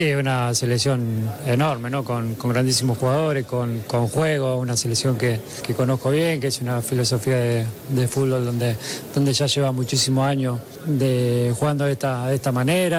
Es una selección enorme, ¿no? Con grandísimos jugadores, con juego, una selección que conozco bien, que es una filosofía de fútbol donde ya lleva muchísimos años jugando de esta manera.